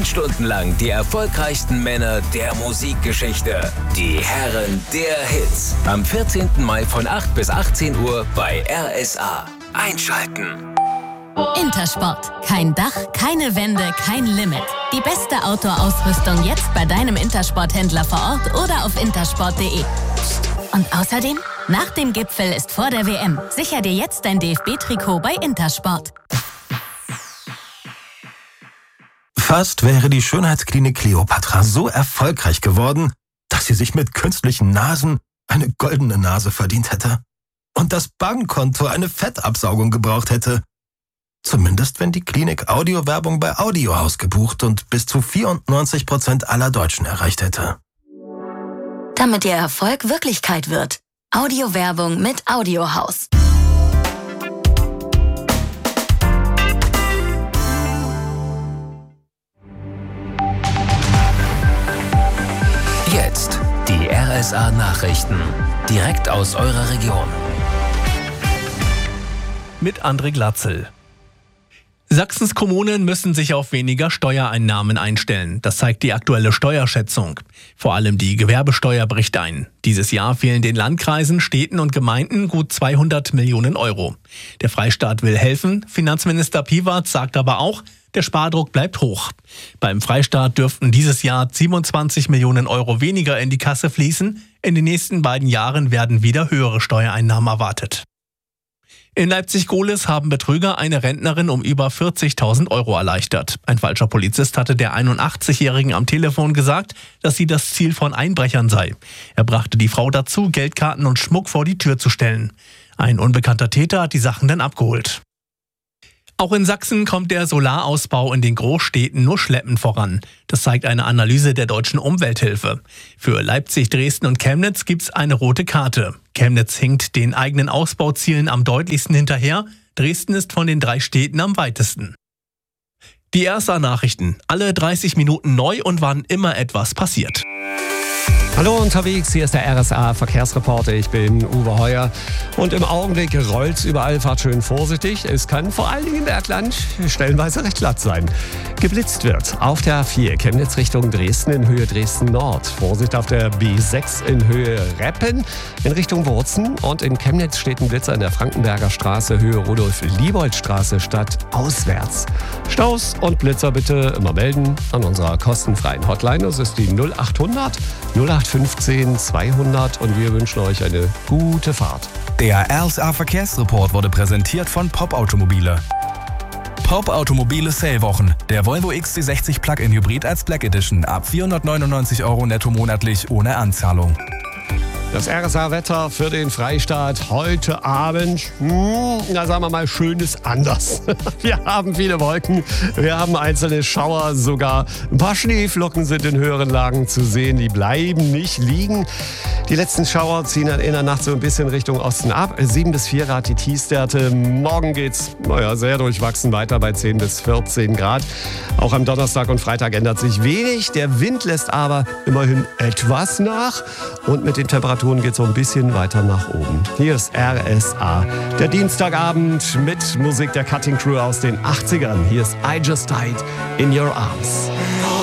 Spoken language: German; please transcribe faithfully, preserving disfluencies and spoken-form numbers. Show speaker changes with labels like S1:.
S1: Stundenlang die erfolgreichsten Männer der Musikgeschichte. Die Herren der Hits. Am vierzehnten Mai von acht bis achtzehn Uhr bei R S A. Einschalten.
S2: Intersport. Kein Dach, keine Wände, kein Limit. Die beste Outdoor-Ausrüstung jetzt bei deinem Intersport-Händler vor Ort oder auf intersport punkt de. Und außerdem, nach dem Gipfel ist vor der W M. Sicher dir jetzt dein D F B-Trikot bei Intersport.
S3: Fast wäre die Schönheitsklinik Kleopatra so erfolgreich geworden, dass sie sich mit künstlichen Nasen eine goldene Nase verdient hätte und das Bankkonto eine Fettabsaugung gebraucht hätte. Zumindest wenn die Klinik Audiowerbung bei Audiohaus gebucht und bis zu vierundneunzig Prozent aller Deutschen erreicht hätte.
S2: Damit Ihr Erfolg Wirklichkeit wird. Audiowerbung mit Audiohaus.
S1: Jetzt die R S A-Nachrichten. Direkt aus eurer Region.
S4: Mit André Glatzel. Sachsens Kommunen müssen sich auf weniger Steuereinnahmen einstellen. Das zeigt die aktuelle Steuerschätzung. Vor allem die Gewerbesteuer bricht ein. Dieses Jahr fehlen den Landkreisen, Städten und Gemeinden gut zweihundert Millionen Euro. Der Freistaat will helfen. Finanzminister Piwat sagt aber auch, der Spardruck bleibt hoch. Beim Freistaat dürften dieses Jahr siebenundzwanzig Millionen Euro weniger in die Kasse fließen. In den nächsten beiden Jahren werden wieder höhere Steuereinnahmen erwartet. In Leipzig-Gohlis haben Betrüger eine Rentnerin um über vierzigtausend Euro erleichtert. Ein falscher Polizist hatte der einundachtzigjährigen am Telefon gesagt, dass sie das Ziel von Einbrechern sei. Er brachte die Frau dazu, Geldkarten und Schmuck vor die Tür zu stellen. Ein unbekannter Täter hat die Sachen dann abgeholt. Auch in Sachsen kommt der Solarausbau in den Großstädten nur schleppend voran. Das zeigt eine Analyse der Deutschen Umwelthilfe. Für Leipzig, Dresden und Chemnitz gibt's eine rote Karte. Chemnitz hinkt den eigenen Ausbauzielen am deutlichsten hinterher. Dresden ist von den drei Städten am weitesten. Die R S A-Nachrichten. Alle dreißig Minuten neu und wann immer etwas passiert.
S5: Hallo unterwegs, hier ist der R S A-Verkehrsreporter, ich bin Uwe Heuer und im Augenblick rollt's überall, fahrt schön vorsichtig. Es kann vor allen Dingen in Bergland stellenweise recht glatt sein. Geblitzt wird auf der A vier, Chemnitz Richtung Dresden in Höhe Dresden-Nord. Vorsicht auf der B sechs in Höhe Reppen in Richtung Wurzen und in Chemnitz steht ein Blitzer in der Frankenberger Straße, Höhe Rudolf-Liebold-Straße stadtauswärts. Staus und Blitzer bitte immer melden an unserer kostenfreien Hotline. Das ist die null achthundert null acht fünfzehn zweihundert und wir wünschen euch eine gute Fahrt.
S6: Der R S A-Verkehrsreport wurde präsentiert von Pop Automobile. Pop Automobile Sale-Wochen. Der Volvo X C sechzig Plug-in Hybrid als Black Edition ab vierhundertneunundneunzig Euro netto monatlich ohne Anzahlung.
S5: Das R S A-Wetter für den Freistaat heute Abend, hm, na sagen wir mal, schön ist anders. Wir haben viele Wolken, wir haben einzelne Schauer, sogar ein paar Schneeflocken sind in höheren Lagen zu sehen, die bleiben nicht liegen. Die letzten Schauer ziehen dann in der Nacht so ein bisschen Richtung Osten ab. sieben bis vier Grad die Tiefstwerte. Morgen geht's naja, sehr durchwachsen weiter bei zehn bis vierzehn Grad. Auch am Donnerstag und Freitag ändert sich wenig. Der Wind lässt aber immerhin etwas nach. Und mit den Temperaturen geht es so ein bisschen weiter nach oben. Hier ist R S A. Der Dienstagabend mit Musik der Cutting Crew aus den achtzigern. Hier ist I Just Died in Your Arms.